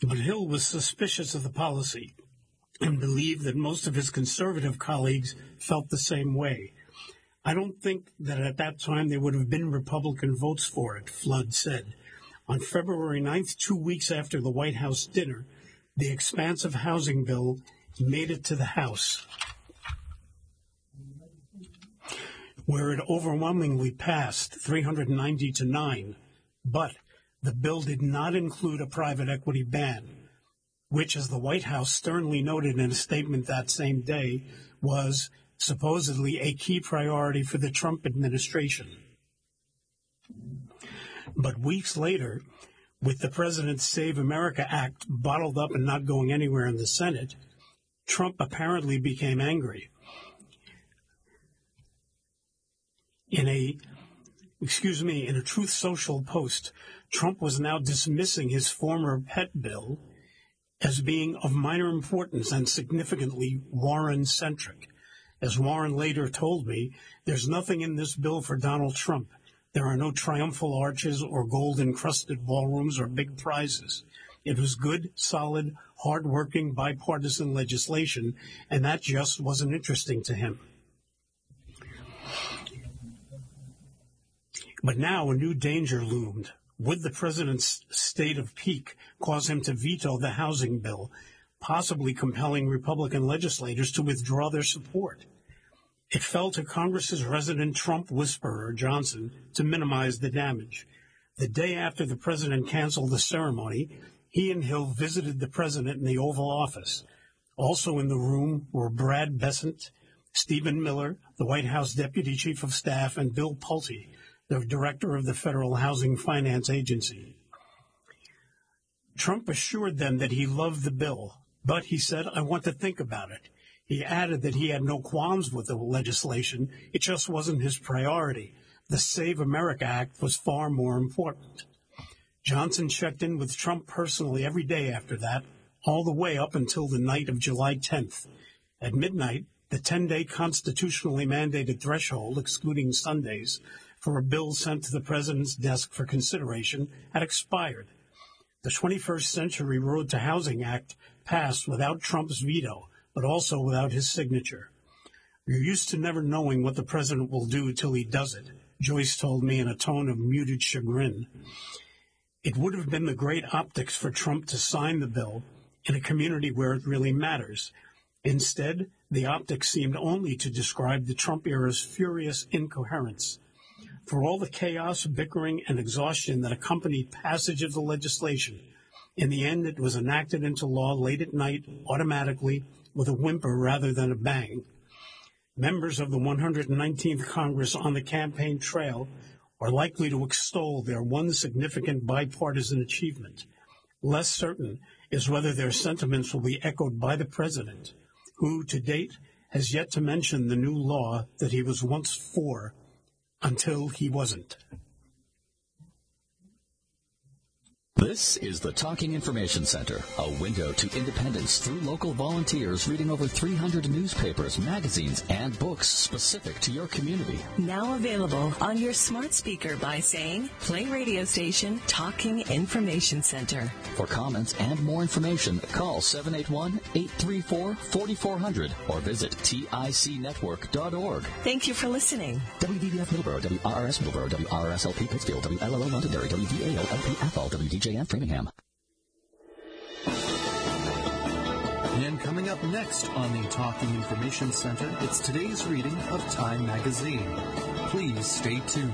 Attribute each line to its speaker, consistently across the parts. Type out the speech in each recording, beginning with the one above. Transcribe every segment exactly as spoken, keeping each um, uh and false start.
Speaker 1: But Hill was suspicious of the policy and believed that most of his conservative colleagues felt the same way. I don't think that at that time there would have been Republican votes for it, Flood said. On February ninth, two weeks after the White House dinner, the expansive housing bill made it to the House, where it overwhelmingly passed three hundred ninety to nine, but the bill did not include a private equity ban, which, as the White House sternly noted in a statement that same day, was supposedly a key priority for the Trump administration. But weeks later, with the President's Save America Act bottled up and not going anywhere in the Senate, Trump apparently became angry. In a, excuse me, in a Truth Social post, Trump was now dismissing his former pet bill as being of minor importance and significantly Warren-centric. As Warren later told me, there's nothing in this bill for Donald Trump. There are no triumphal arches or gold-encrusted ballrooms or big prizes. It was good, solid, hard-working, bipartisan legislation, and that just wasn't interesting to him. But now a new danger loomed. Would the president's state of pique cause him to veto the housing bill, possibly compelling Republican legislators to withdraw their support? It fell to Congress's resident Trump whisperer, Johnson, to minimize the damage. The day after the president canceled the ceremony, he and Hill visited the president in the Oval Office. Also in the room were Brad Bessent, Stephen Miller, the White House Deputy Chief of Staff, and Bill Pulte, the director of the Federal Housing Finance Agency. Trump assured them that he loved the bill, but he said, I want to think about it. He added that he had no qualms with the legislation. It just wasn't his priority. The Save America Act was far more important. Johnson checked in with Trump personally every day after that, all the way up until the night of July tenth. At midnight, the ten-day constitutionally mandated threshold, excluding Sundays, for a bill sent to the president's desk for consideration had expired. The twenty-first Century Road to Housing Act passed without Trump's veto, but also without his signature. You're used to never knowing what the president will do till he does it, Joyce told me in a tone of muted chagrin. It would have been the great optics for Trump to sign the bill in a community where it really matters. Instead, the optics seemed only to describe the Trump era's furious incoherence. For all the chaos, bickering, and exhaustion that accompanied passage of the legislation, in the end it was enacted into law late at night, automatically, with a whimper rather than a bang. Members of the one hundred nineteenth Congress on the campaign trail are likely to extol their one significant bipartisan achievement. Less certain is whether their sentiments will be echoed by the president, who, to date, has yet to mention the new law that he was once for until he wasn't.
Speaker 2: This is the Talking Information Center, a window to independence through local volunteers reading over three hundred newspapers, magazines, and books specific to your community.
Speaker 3: Now available on your smart speaker by saying, play radio station Talking Information Center.
Speaker 2: For comments and more information, call seven eight one, eight three four, four four zero zero or visit tic network dot org.
Speaker 3: Thank you for listening.
Speaker 2: W D V F Middleborough, W R R S Middleborough, W R R S L P Pittsfield, W L L O Londonderry, W D A O L P Athol, W D J M Framingham.
Speaker 4: And coming up next on the Talking Information Center, it's today's reading of Time Magazine. Please stay tuned.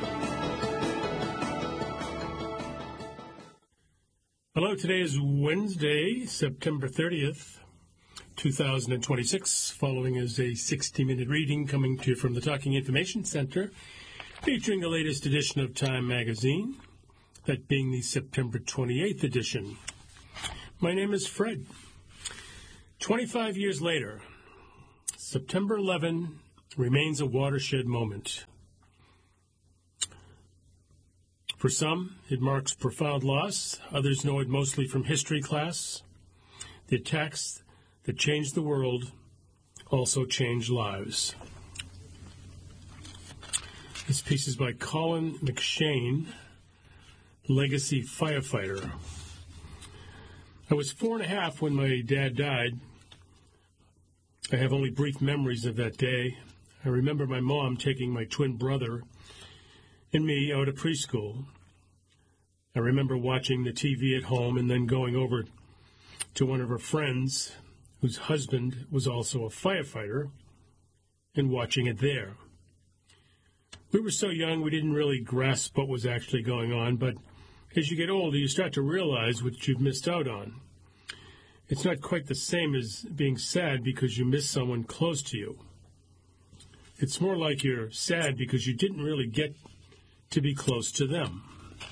Speaker 5: Hello, today is Wednesday, September thirtieth, two thousand twenty-six. Following is a sixty-minute reading coming to you from the Talking Information Center, featuring the latest edition of Time Magazine, that being the September twenty-eighth edition. My name is Fred. twenty-five years later, September eleventh remains a watershed moment. For some, it marks profound loss. Others know it mostly from history class. The attacks that changed the world also changed lives. This piece is by Colin McShane, Legacy Firefighter. I was four and a half when my dad died. I have only brief memories of that day. I remember my mom taking my twin brother and me out of preschool. I remember watching the T V at home and then going over to one of her friends, whose husband was also a firefighter, and watching it there. We were so young we didn't really grasp what was actually going on, but as you get older, you start to realize what you've missed out on. It's not quite the same as being sad because you miss someone close to you. It's more like you're sad because you didn't really get to be close to them.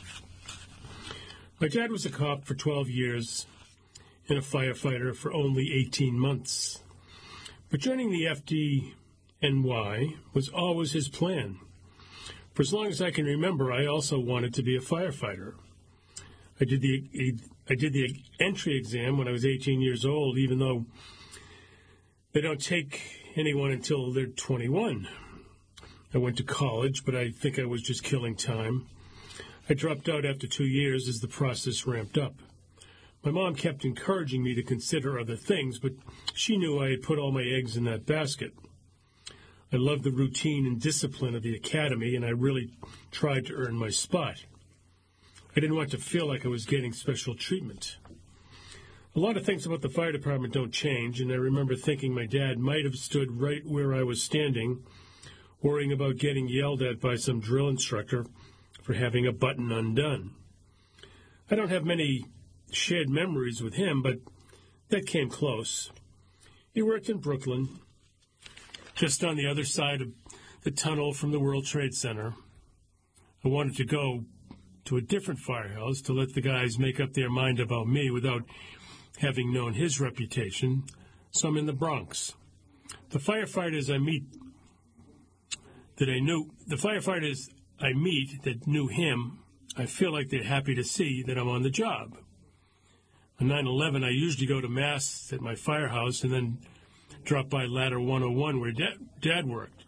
Speaker 5: My dad was a cop for twelve years and a firefighter for only eighteen months. But joining the F D N Y was always his plan. For as long as I can remember, I also wanted to be a firefighter. I did the I did the entry exam when I was eighteen years old, even though they don't take anyone until they're twenty-one. I went to college, but I think I was just killing time. I dropped out after two years as the process ramped up. My mom kept encouraging me to consider other things, but she knew I had put all my eggs in that basket. I loved the routine and discipline of the academy, and I really tried to earn my spot. I didn't want to feel like I was getting special treatment. A lot of things about the fire department don't change, and I remember thinking my dad might have stood right where I was standing, worrying about getting yelled at by some drill instructor for having a button undone. I don't have many shared memories with him, but that came close. He worked in Brooklyn, just on the other side of the tunnel from the World Trade Center. I wanted to go to a different firehouse to let the guys make up their mind about me without having known his reputation, so I'm in the Bronx. The firefighters I meet that I knew, the firefighters I meet that knew him, I feel like they're happy to see that I'm on the job. On nine eleven, I usually go to Mass at my firehouse and then drop by Ladder one oh one where Dad, Dad worked.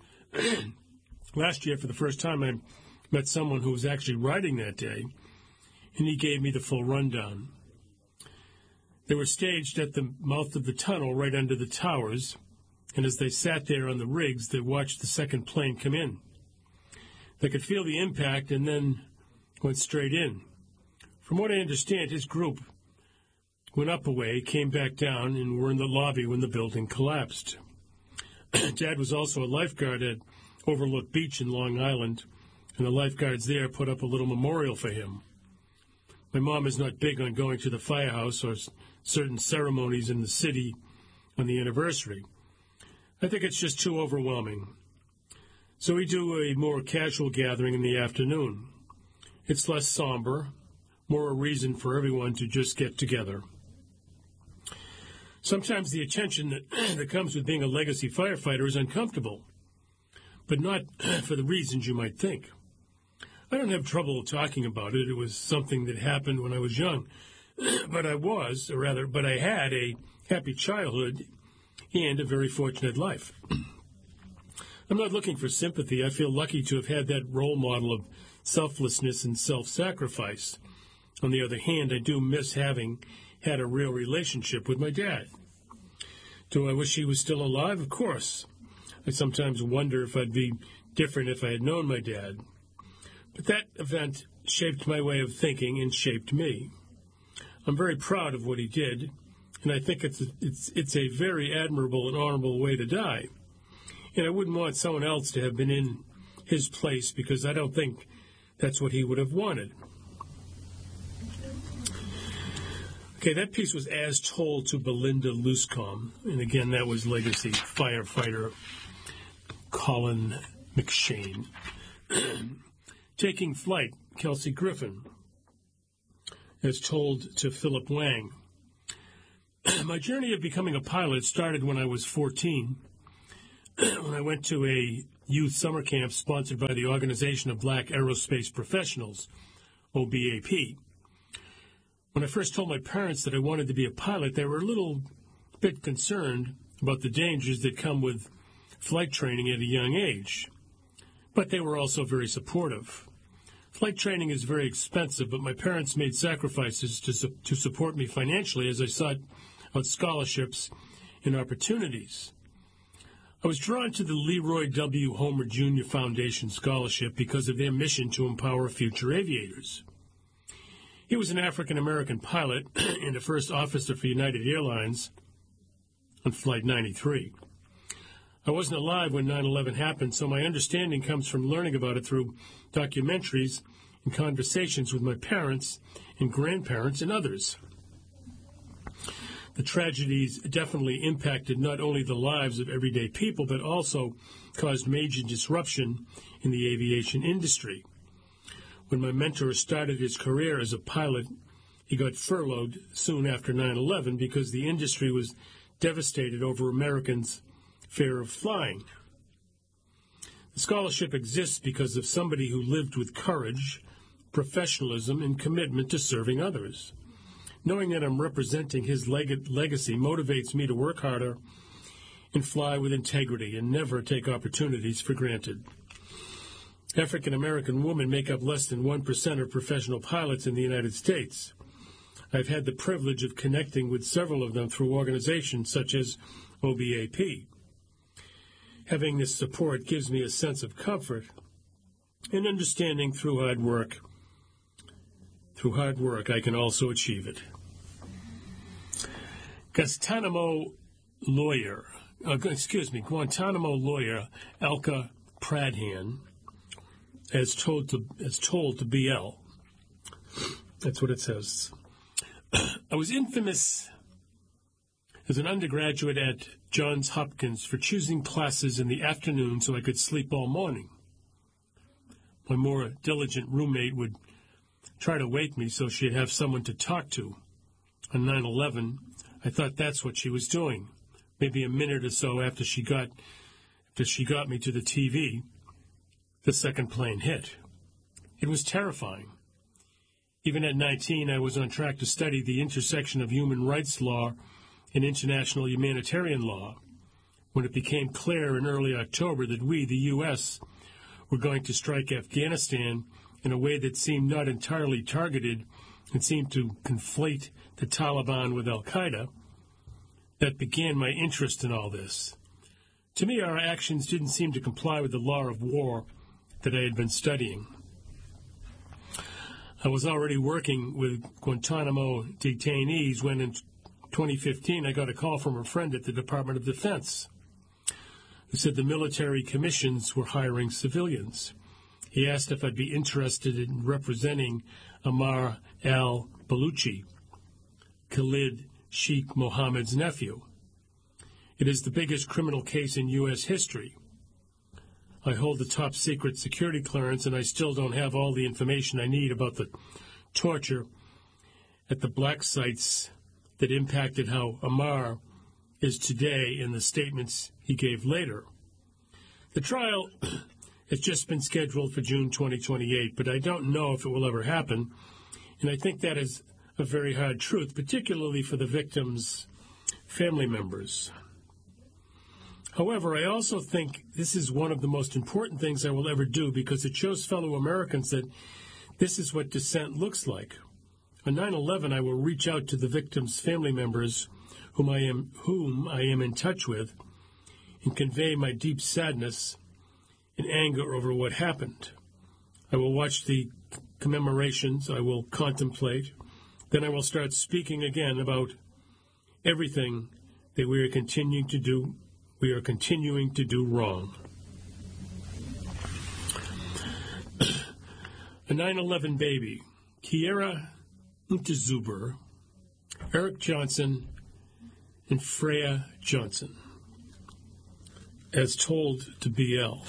Speaker 5: Last year, for the first time, I met someone who was actually riding that day, and he gave me the full rundown. They were staged at the mouth of the tunnel right under the towers, and as they sat there on the rigs, they watched the second plane come in. They could feel the impact and then went straight in. From what I understand, his group went up a way, came back down, and were in the lobby when the building collapsed. Dad was also a lifeguard at Overlook Beach in Long Island, and the lifeguards there put up a little memorial for him. My mom is not big on going to the firehouse or certain ceremonies in the city on the anniversary. I think it's just too overwhelming. So we do a more casual gathering in the afternoon. It's less somber, more a reason for everyone to just get together. Sometimes the attention that, that comes with being a legacy firefighter is uncomfortable, but not for the reasons you might think. I don't have trouble talking about it. It was something that happened when I was young, but I was, or rather, but I had a happy childhood and a very fortunate life. I'm not looking for sympathy. I feel lucky to have had that role model of selflessness and self-sacrifice. On the other hand, I do miss having had a real relationship with my dad. Do I wish he was still alive? Of course. I sometimes wonder if I'd be different if I had known my dad. But that event shaped my way of thinking and shaped me. I'm very proud of what he did, and I think it's a, it's it's a very admirable and honorable way to die. And I wouldn't want someone else to have been in his place because I don't think that's what he would have wanted. Okay, that piece was As Told to Belinda Luscombe, and again, that was legacy firefighter Colin McShane. Taking Flight, Kelsey Griffin, as told to Philip Wang. My journey of becoming a pilot started when I was fourteen, when I went to a youth summer camp sponsored by the Organization of Black Aerospace Professionals, O B A P. When I first told my parents that I wanted to be a pilot, they were a little bit concerned about the dangers that come with flight training at a young age. But they were also very supportive. Flight training is very expensive, but my parents made sacrifices to, su- to support me financially as I sought out scholarships and opportunities. I was drawn to the Leroy W. Homer Junior Foundation Scholarship because of their mission to empower future aviators. He was an African-American pilot and a first officer for United Airlines on Flight ninety-three. I wasn't alive when nine eleven happened, so my understanding comes from learning about it through documentaries and conversations with my parents and grandparents and others. The tragedies definitely impacted not only the lives of everyday people, but also caused major disruption in the aviation industry. When my mentor started his career as a pilot, he got furloughed soon after nine eleven because the industry was devastated over Americans' fear of flying. The scholarship exists because of somebody who lived with courage, professionalism, and commitment to serving others. Knowing that I'm representing his leg- legacy motivates me to work harder and fly with integrity and never take opportunities for granted. African-American women make up less than one percent of professional pilots in the United States. I've had the privilege of connecting with several of them through organizations such as O B A P. Having this support gives me a sense of comfort and understanding through hard work. Through hard work, I can also achieve it. Guantanamo lawyer, uh, excuse me, Guantanamo lawyer Alka Pradhan has told to has told to B L. That's what it says. I was infamous as an undergraduate at Johns Hopkins for choosing classes in the afternoon so I could sleep all morning. My more diligent roommate would try to wake me so she'd have someone to talk to. On nine eleven, I thought that's what she was doing. Maybe a minute or so after she got after she got me to the T V, the second plane hit. It was terrifying. Even at nineteen, I was on track to study the intersection of human rights law and international humanitarian law when it became clear in early October that we, the U S, were going to strike Afghanistan in a way that seemed not entirely targeted and seemed to conflate the Taliban with al-Qaeda. That began my interest in all this. To me, our actions didn't seem to comply with the law of war that I had been studying. I was already working with Guantanamo detainees when in twenty fifteen I got a call from a friend at the Department of Defense who said the military commissions were hiring civilians. He asked if I'd be interested in representing Ammar al-Baluchi, Khalid Sheikh Mohammed's nephew. It is the biggest criminal case in U S history. I hold the top secret security clearance, and I still don't have all the information I need about the torture at the black sites that impacted how Ammar is today and the statements he gave later. The trial has just been scheduled for June twenty twenty-eight, but I don't know if it will ever happen, and I think that is a very hard truth, particularly for the victims' family members. However, I also think this is one of the most important things I will ever do because it shows fellow Americans that this is what dissent looks like. On nine eleven, I will reach out to the victims' family members whom I am whom I am in touch with and convey my deep sadness and anger over what happened. I will watch the commemorations, I will contemplate, then I will start speaking again about everything that we are continuing to do we are continuing to do wrong. A nine eleven baby, Kiera Unterzuber, Eric Johnson, and Freya Johnson, as told to B L.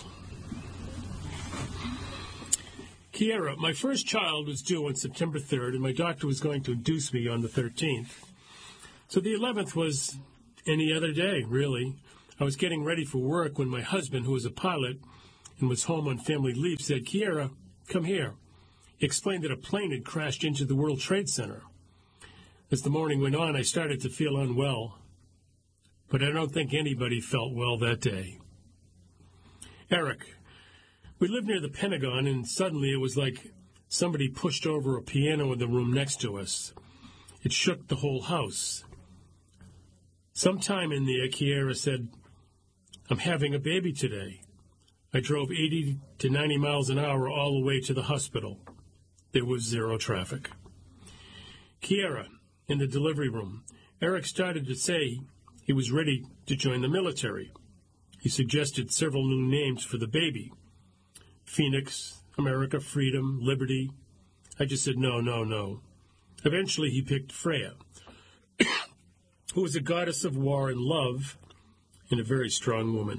Speaker 5: Kiera, my first child was due on September third, and my doctor was going to induce me on the thirteenth. So the eleventh was any other day, really. I was getting ready for work when my husband, who was a pilot and was home on family leave, said, "Kiera, come here." He explained that a plane had crashed into the World Trade Center. As the morning went on, I started to feel unwell, but I don't think anybody felt well that day. Eric, we lived near the Pentagon, and suddenly it was like somebody pushed over a piano in the room next to us. It shook the whole house. Sometime in there, Kiera said, "I'm having a baby today." I drove eighty to ninety miles an hour all the way to the hospital. There was zero traffic. Kiera, in the delivery room, Eric started to say he was ready to join the military. He suggested several new names for the baby. Phoenix, America, Freedom, Liberty. I just said no, no, no. Eventually he picked Freya, who was a goddess of war and love and a very strong woman.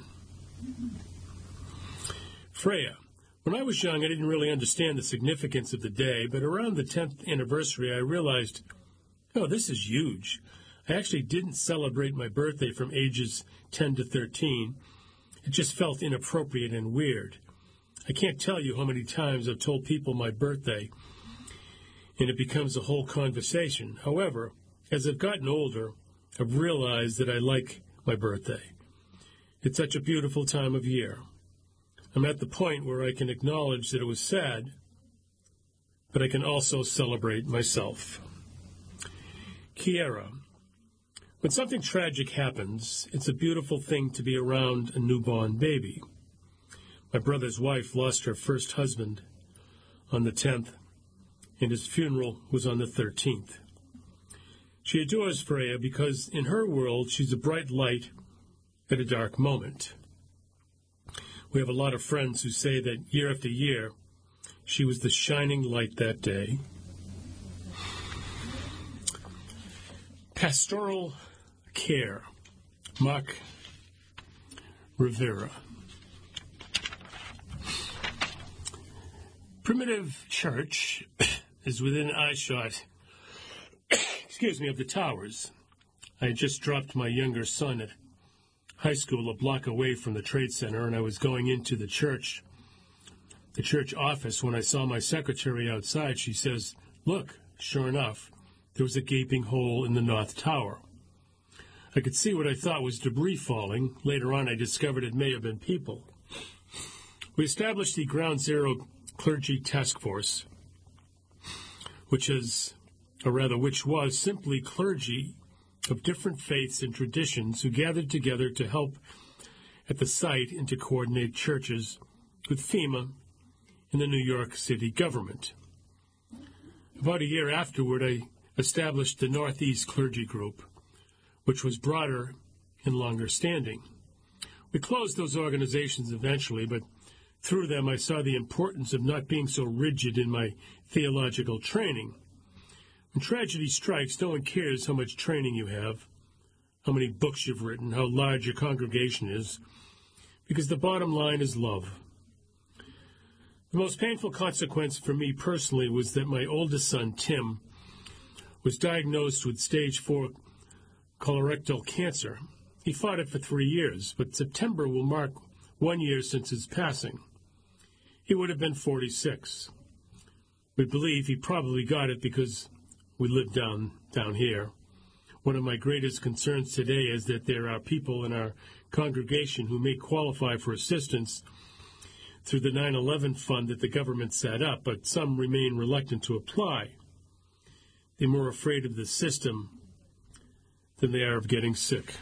Speaker 5: Freya. When I was young, I didn't really understand the significance of the day, but around the tenth anniversary, I realized, oh, this is huge. I actually didn't celebrate my birthday from ages ten to thirteen. It just felt inappropriate and weird. I can't tell you how many times I've told people my birthday, and it becomes a whole conversation. However, as I've gotten older, I've realized that I like my birthday. It's such a beautiful time of year. I'm at the point where I can acknowledge that it was sad, but I can also celebrate myself. Kiera. When something tragic happens, it's a beautiful thing to be around a newborn baby. My brother's wife lost her first husband on the tenth, and his funeral was on the thirteenth. She adores Freya because in her world she's a bright light at a dark moment. We have a lot of friends who say that year after year, she was the shining light that day. Pastoral care. Mark Rivera. Primitive Church is within eyeshot, excuse me, of the towers. I had just dropped my younger son at high school a block away from the Trade Center, and I was going into the church, the church office, when I saw my secretary outside. She says, "Look," sure enough, there was a gaping hole in the North Tower. I could see what I thought was debris falling. Later on, I discovered it may have been people. We established the Ground Zero Clergy Task Force, which is, or rather which was, simply clergy of different faiths and traditions who gathered together to help at the site and to coordinate churches with FEMA and the New York City government. About a year afterward, I established the Northeast Clergy Group, which was broader and longer standing. We closed those organizations eventually, but through them I saw the importance of not being so rigid in my theological training. When tragedy strikes, no one cares how much training you have, how many books you've written, how large your congregation is, because the bottom line is love. The most painful consequence for me personally was that my oldest son, Tim, was diagnosed with stage four colorectal cancer. He fought it for three years, but September will mark one year since his passing. He would have been forty-six. We believe he probably got it because we live down down here. One of my greatest concerns today is that there are people in our congregation who may qualify for assistance through the nine eleven fund that the government set up, but some remain reluctant to apply. They're more afraid of the system than they are of getting sick.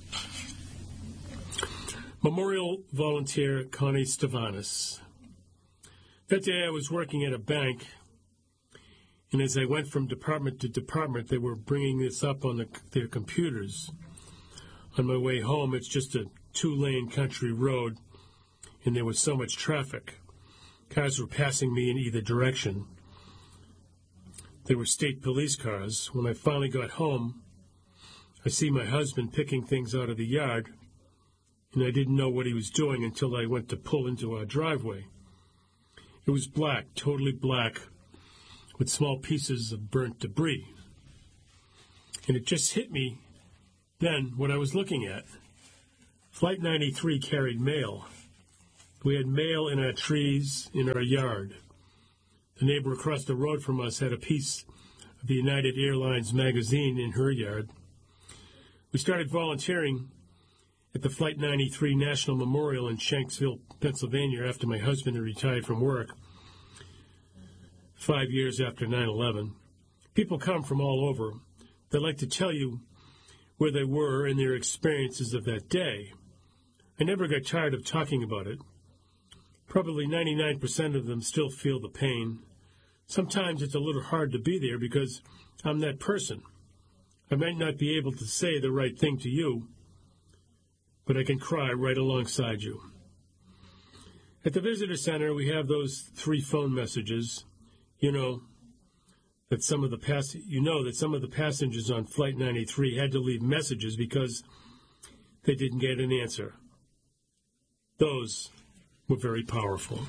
Speaker 5: Memorial volunteer Connie Stavanis. That day I was working at a bank, and as I went from department to department, they were bringing this up on the, their computers. On my way home, it's just a two-lane country road, and there was so much traffic. Cars were passing me in either direction. There were state police cars. When I finally got home, I see my husband picking things out of the yard, and I didn't know what he was doing until I went to pull into our driveway. It was black, totally black, with small pieces of burnt debris. And it just hit me then what I was looking at. Flight ninety-three carried mail. We had mail in our trees, in our yard. The neighbor across the road from us had a piece of the United Airlines magazine in her yard. We started volunteering at the Flight ninety-three National Memorial in Shanksville, Pennsylvania, after my husband had retired from work. five years after nine eleven. People come from all over. They like to tell you where they were and their experiences of that day. I never got tired of talking about it. Probably ninety-nine percent of them still feel the pain. Sometimes it's a little hard to be there because I'm that person. I might not be able to say the right thing to you, but I can cry right alongside you. At the visitor center, we have those three phone messages. You know that some of the pass- you know that some of the passengers on Flight ninety-three had to leave messages because they didn't get an answer. Those were very powerful.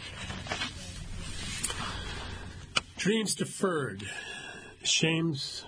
Speaker 5: Dreams deferred. Shames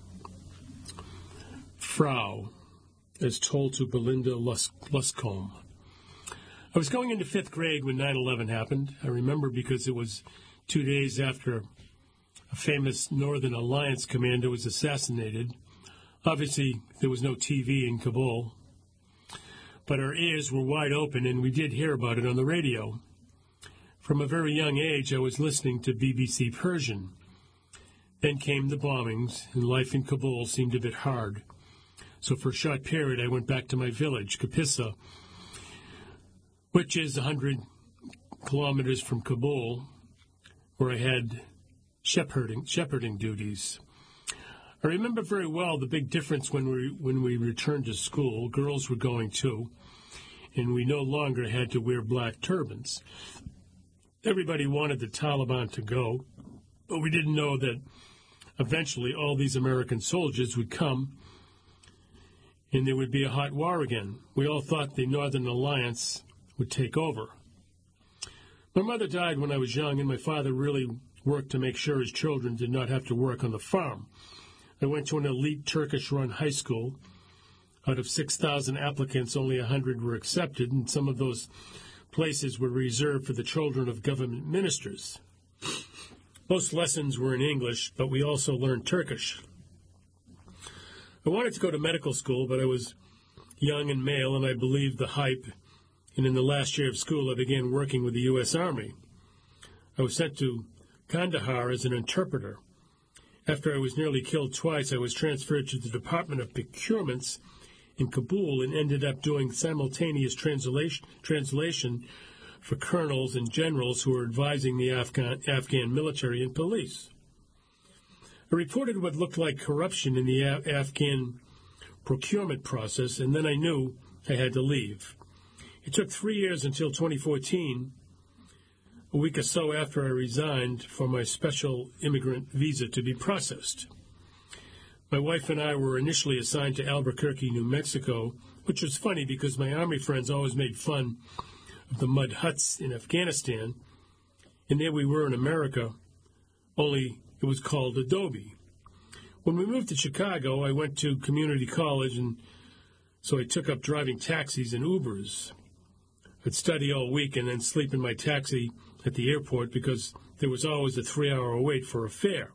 Speaker 5: Frau, as told to Belinda Lus- Luscombe. I was going into fifth grade when nine eleven happened. I remember because it was two days after a famous Northern Alliance commander was assassinated. Obviously, there was no T V in Kabul, but our ears were wide open, and we did hear about it on the radio. From a very young age, I was listening to B B C Persian. Then came the bombings, and life in Kabul seemed a bit hard. So for a short period, I went back to my village, Kapisa, which is one hundred kilometers from Kabul, where I had shepherding, shepherding duties. I remember very well the big difference when we when we returned to school. Girls were going too, and we no longer had to wear black turbans. Everybody wanted the Taliban to go, but we didn't know that eventually all these American soldiers would come and there would be a hot war again. We all thought the Northern Alliance would take over. My mother died when I was young, and my father really worked to make sure his children did not have to work on the farm. I went to an elite Turkish-run high school. Out of six thousand applicants, only one hundred were accepted, and some of those places were reserved for the children of government ministers. Most lessons were in English, but we also learned Turkish. I wanted to go to medical school, but I was young and male, and I believed the hype, and in the last year of school I began working with the U S Army. I was sent to Kandahar as an interpreter. After I was nearly killed twice, I was transferred to the Department of Procurements in Kabul and ended up doing simultaneous translation, translation for colonels and generals who were advising the Afghan, Afghan military and police. I reported what looked like corruption in the A- Afghan procurement process, and then I knew I had to leave. It took three years until twenty fourteen, a week or so after I resigned, for my special immigrant visa to be processed. My wife and I were initially assigned to Albuquerque, New Mexico, which was funny because my Army friends always made fun of the mud huts in Afghanistan, and there we were in America, only it was called Adobe. When we moved to Chicago, I went to community college, and so I took up driving taxis and Ubers. I'd study all week and then sleep in my taxi at the airport because there was always a three-hour wait for a fare.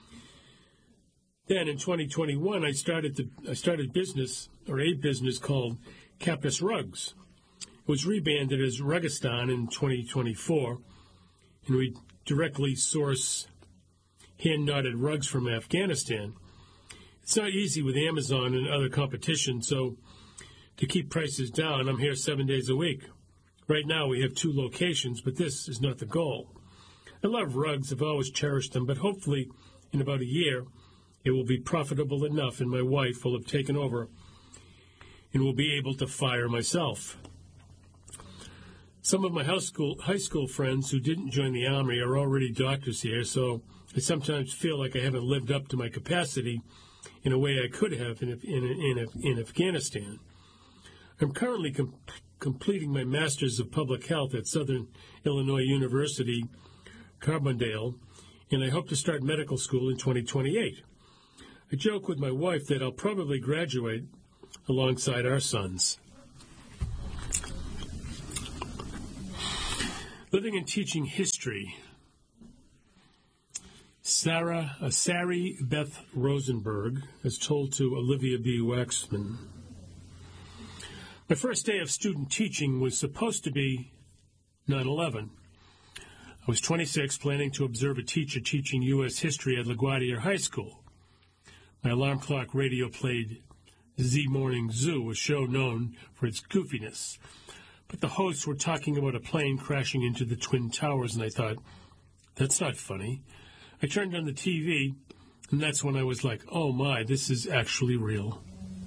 Speaker 5: Then in twenty twenty-one, I started the I started business or a business called Kappas Rugs. It was rebranded as Rugistan in twenty twenty-four, and we directly source hand-knotted rugs from Afghanistan. It's not easy with Amazon and other competition, so to keep prices down, I'm here seven days a week. Right now we have two locations, but this is not the goal. I love rugs, I've always cherished them, but hopefully in about a year it will be profitable enough and my wife will have taken over and will be able to fire myself. Some of my high school, high school friends who didn't join the Army are already doctors here, so I sometimes feel like I haven't lived up to my capacity in a way I could have in, in, in, in Afghanistan. I'm currently com- completing my Master's of Public Health at Southern Illinois University, Carbondale, and I hope to start medical school in twenty twenty-eight. I joke with my wife that I'll probably graduate alongside our sons. Living and teaching history. Sarah, uh, Sari Beth Rosenberg, as told to Olivia B. Waxman. My first day of student teaching was supposed to be nine eleven. I was twenty-six, planning to observe a teacher teaching U S history at LaGuardia High School. My alarm clock radio played Z Morning Zoo, a show known for its goofiness. But the hosts were talking about a plane crashing into the Twin Towers, and I thought, that's not funny. I turned on the T V, and that's when I was like, oh my, this is actually real.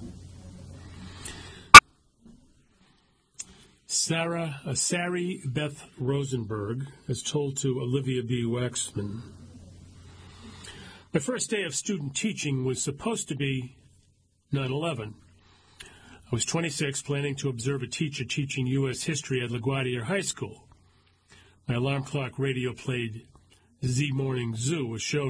Speaker 5: Sarah, uh, Sari Beth Rosenberg has told to Olivia B. Waxman. My first day of student teaching was supposed to be nine eleven. I was twenty-six, planning to observe a teacher teaching U S history at LaGuardia High School. My alarm clock radio played Z Morning Zoo, a show